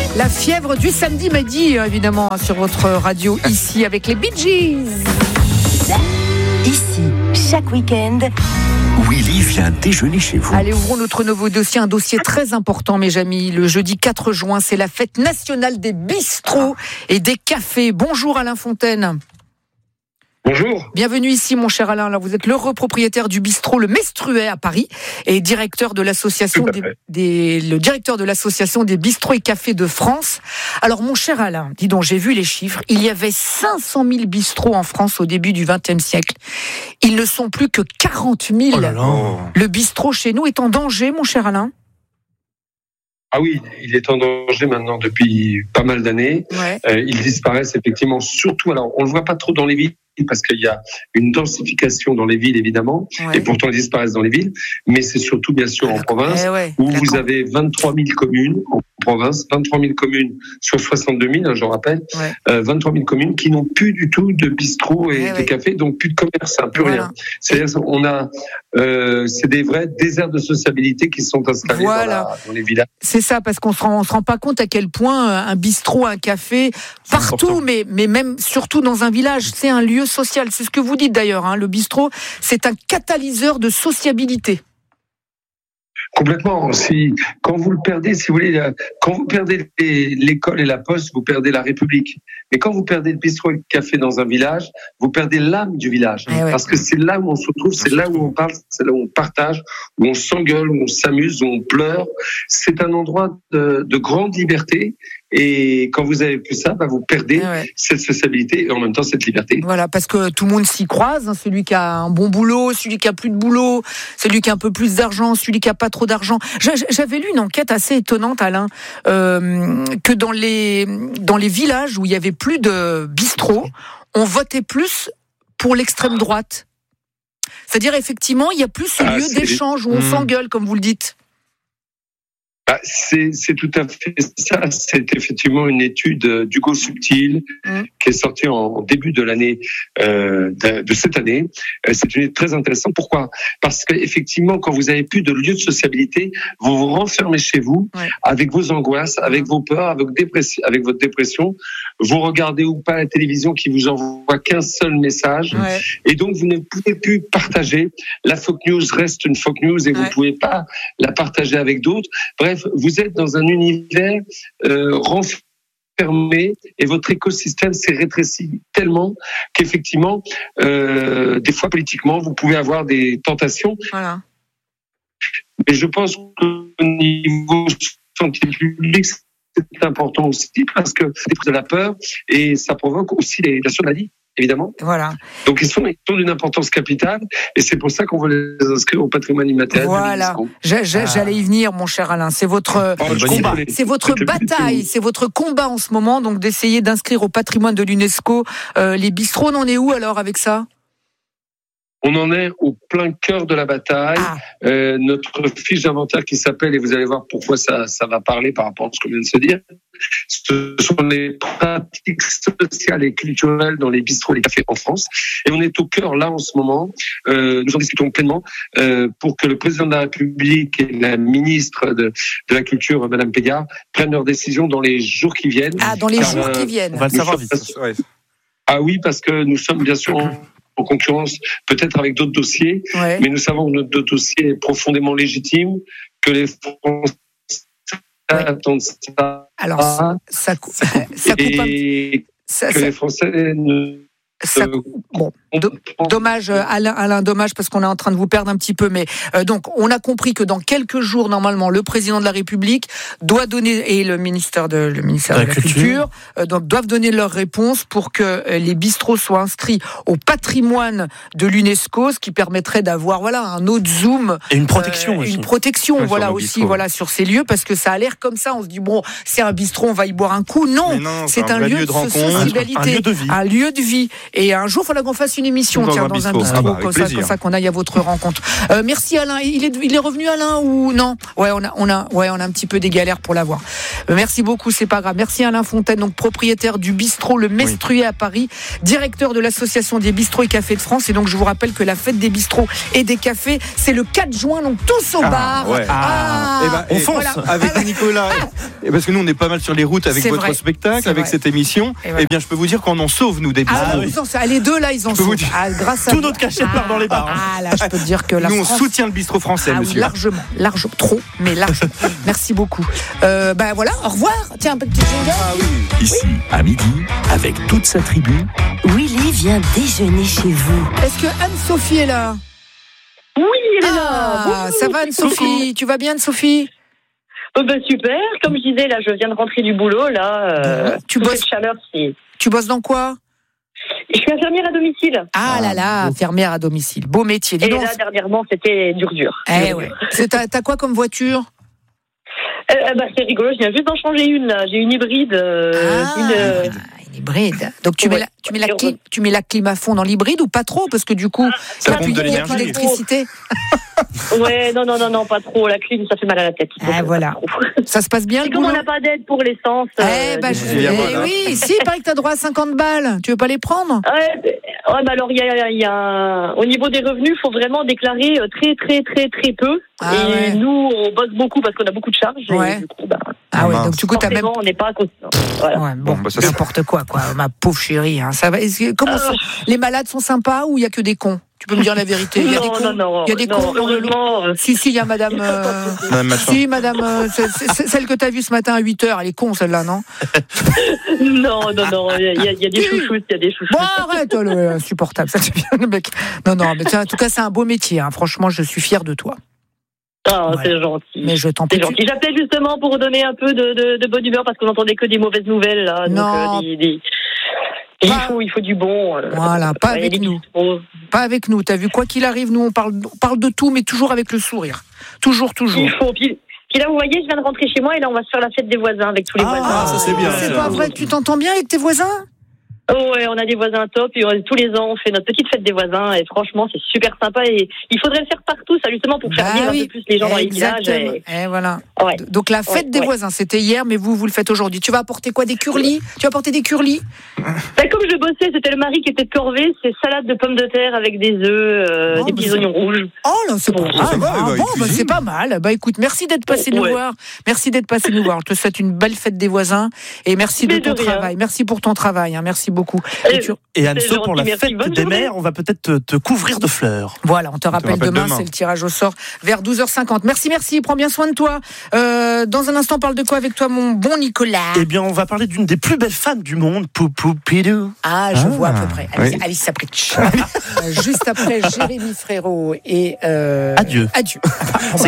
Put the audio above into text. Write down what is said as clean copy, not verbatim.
La fièvre du samedi midi, évidemment, sur votre radio, ici, avec les Bee Gees. Ici, chaque week-end, Willy vient déjeuner chez vous. Allez, ouvrons notre nouveau dossier, un dossier très important, mes amis. Le jeudi 4 juin, c'est la fête nationale des bistrots et des cafés. Bonjour Alain Fontaine. Bonjour. Bienvenue ici, mon cher Alain. Alors, vous êtes l'heureux propriétaire du bistrot Le Mestruet à Paris et directeur de l'association le directeur de l'association des bistrots et cafés de France. Alors, mon cher Alain, dis donc, j'ai vu les chiffres. Il y avait 500 000 bistrots en France au début du XXe siècle. Ils ne sont plus que 40 000. Oh là là. Le bistrot chez nous est en danger, mon cher Alain. Ah oui, il est en danger maintenant depuis pas mal d'années. Ouais. Ils disparaissent effectivement, surtout, alors on le voit pas trop dans les villes, parce qu'il y a une densification dans les villes, évidemment, Ouais. et pourtant ils disparaissent dans les villes, mais c'est surtout, bien sûr, en province, où vous avez 23 000 communes en province, 23 000 communes sur 62 000, je rappelle, 23 000 communes qui n'ont plus du tout de bistrot et de café, donc plus de commerce, plus rien. C'est-à-dire qu'on a, c'est des vrais déserts de sociabilité qui sont installés dans les villages. C'est ça, parce qu'on se rend pas compte à quel point un bistrot, un café, partout, mais même surtout dans un village, c'est un lieu social. C'est ce que vous dites d'ailleurs, hein. Le bistrot, c'est un catalyseur de sociabilité. Complètement. Quand vous le perdez, si vous voulez, quand vous perdez l'école et la poste, vous perdez la République. Mais quand vous perdez le bistrot et le café dans un village, vous perdez l'âme du village. Parce que c'est là où on se retrouve, c'est là où on parle, c'est là où on partage, où on s'engueule, où on s'amuse, où on pleure. C'est un endroit de grande liberté. Et quand vous avez plus ça, vous perdez cette sociabilité et en même temps cette liberté. Voilà, parce que tout le monde s'y croise, hein, celui qui a un bon boulot, celui qui a plus de boulot, celui qui a un peu plus d'argent, celui qui a pas trop d'argent. J'avais lu une enquête assez étonnante, Alain, que dans les villages où il y avait plus de bistrots, on votait plus pour l'extrême droite. C'est-à-dire, effectivement, il y a plus ce lieu d'échange où on s'engueule, comme vous le dites. C'est tout à fait ça. C'est effectivement une étude d'Hugo Subtil qui est sortie en début de l'année de cette année. C'est une étude très intéressante. Pourquoi ? Parce qu'effectivement, quand vous avez plus de lieu de sociabilité, vous vous renfermez chez vous avec vos angoisses, avec vos peurs, avec votre dépression. Vous regardez ou pas la télévision qui vous envoie qu'un seul message, et donc vous ne pouvez plus partager. La fake news reste une fake news et vous ne pouvez pas la partager avec d'autres. Bref, vous êtes dans un univers renfermé et votre écosystème s'est rétréci tellement qu'effectivement, des fois politiquement, vous pouvez avoir des tentations. Voilà. Mais je pense qu'au niveau santé publique, c'est important aussi parce que c'est de la peur et ça provoque aussi la maladie. Évidemment. Voilà. Donc ils sont d'une importance capitale et c'est pour ça qu'on veut les inscrire au patrimoine immatériel. Voilà. J'allais y venir, mon cher Alain. C'est votre combat, c'est votre bataille, c'est votre combat en ce moment, donc d'essayer d'inscrire au patrimoine de l'UNESCO les bistrots. On en est où alors avec ça ? On en est au plein cœur de la bataille. Notre fiche d'inventaire qui s'appelle, et vous allez voir pourquoi ça va parler par rapport à ce qu'on vient de se dire, ce sont les pratiques sociales et culturelles dans les bistrots et les cafés en France. Et on est au cœur, là, en ce moment. Nous en discutons pleinement pour que le président de la République et la ministre de la Culture, Madame Pégard, prennent leurs décisions dans les jours qui viennent. Dans les jours qui viennent. On va le savoir vite. Ah oui, parce que nous sommes bien sûr en concurrence, peut-être avec d'autres dossiers, mais nous savons que notre dossier est profondément légitime, que les Français attendent ça. Alors, ça coupe un petit peu. Que les Français ne... Dommage, Alain, dommage parce qu'on est en train de vous perdre un petit peu. Mais donc, on a compris que dans quelques jours, normalement, le président de la République doit donner et le ministère de la Culture donc doivent donner leur réponse pour que les bistrots soient inscrits au patrimoine de l'UNESCO, ce qui permettrait d'avoir un autre zoom et une protection aussi. Une protection, sur ces lieux, parce que ça a l'air comme ça. On se dit c'est un bistrot, on va y boire un coup. Non, c'est un lieu de sociabilité, un lieu de vie. Et un jour, il faudra qu'on fasse une émission dans un bistrot, comme ça qu'on aille à votre rencontre. Merci Alain. Il est revenu Alain ou non? Ouais, on a un petit peu des galères pour l'avoir. Merci beaucoup, c'est pas grave. Merci Alain Fontaine, donc propriétaire du bistrot Le Mestruet à Paris, directeur de l'association des bistrots et cafés de France. Et donc je vous rappelle que la fête des bistrots et des cafés, c'est le 4 juin, donc tous au bar. Ouais. On fonce avec Nicolas. Parce que nous on est pas mal sur les routes avec votre spectacle, avec cette émission. Eh bien je peux vous dire qu'on en sauve nous des bistrots. Les deux là ils en sauvent. Grâce à tout notre cachet part dans les bars. Là je peux te dire que la nous France... on soutient le bistrot français, monsieur. Largement, trop, mais largement. Merci beaucoup. Voilà, au revoir. Tiens, un petit jingle. Ici, à midi, avec toute sa tribu, Willy vient déjeuner chez vous. Est-ce que Anne-Sophie est là? Oui, elle est là. Ça va Anne-Sophie? Tu vas bien Anne-Sophie? Super. Comme je disais, là, je viens de rentrer du boulot. Là, tu bosses. Chaleur, Tu bosses dans quoi? Je suis infirmière à domicile. Infirmière à domicile. Beau métier. Et là, dernièrement, c'était dur. Ouais. T'as quoi comme voiture? C'est rigolo, je viens juste d'en changer une là. J'ai une hybride. Une hybride. Donc tu mets la clim à fond dans l'hybride ou pas trop, parce que du coup ça pompe de l'énergie. L'électricité. Ouais, non, pas trop. La clim, ça fait mal à la tête. Voilà. Ça se passe bien. C'est comme on n'a pas d'aide pour l'essence. Oui, si, il paraît que t'as droit à 50 balles. Tu veux pas les prendre? Alors il y a au niveau des revenus, il faut vraiment déclarer très très très très peu. Nous, on bosse beaucoup parce qu'on a beaucoup de charges. Ouais. Et du coup, donc du coup t'as même. On n'est pas conscient. Voilà. C'est n'importe quoi, ma pauvre chérie. Ça va. Comment les malades sont sympas ou il y a que des cons? Tu peux me dire la vérité? Il y a des cons. Non. Il y a des cons. Heureusement. Si, il y a madame. Madame. Celle que t'as vue ce matin à 8h, elle est con celle-là, non? Non. Il y a des chouchous. Bon, arrête, insupportable. Ça devient le mec. Non, mais en tout cas, c'est un beau métier. Franchement, je suis fière de toi. C'est gentil. Mais je t'en prie. C'est gentil. J'appelais justement pour donner un peu de bonne humeur parce qu'on n'entendait que des mauvaises nouvelles là. Non. Il faut du bon. Voilà, pas avec nous. Pas avec nous. T'as vu, quoi qu'il arrive, nous on parle de tout, mais toujours avec le sourire. Toujours. Il faut. Puis là, vous voyez, je viens de rentrer chez moi et là, on va se faire la fête des voisins avec tous les voisins. Ça c'est bien. C'est pas vrai que tu t'entends bien avec tes voisins? Ouais, on a des voisins top et tous les ans on fait notre petite fête des voisins et franchement c'est super sympa et il faudrait le faire partout, ça justement pour faire vivre un peu plus les gens dans les villages. Et voilà. Ouais. Donc la fête des voisins, c'était hier, mais vous le faites aujourd'hui. Tu vas apporter quoi? Des curlis? Tu vas apporter des curlis? Comme je bossais, c'était le mari qui était de corvée, c'est salade de pommes de terre avec des œufs, des petits oignons rouges. C'est bon. C'est pas mal. Écoute, merci d'être passé nous voir. Merci d'être passé nous voir. On te souhaite une belle fête des voisins et merci de ton travail. Merci pour ton travail. Merci beaucoup. Et Anne-So, pour la fête des mères, on va peut-être te couvrir de fleurs. Voilà, on te rappelle demain, c'est le tirage au sort vers 12h50. Merci, prends bien soin de toi. Dans un instant, on parle de quoi avec toi, mon bon Nicolas? Eh bien, on va parler d'une des plus belles femmes du monde, Poupou Pidou. Je vois à peu près. Alice Sapritch. Juste après Jérémy Frérot et... Adieu. C'est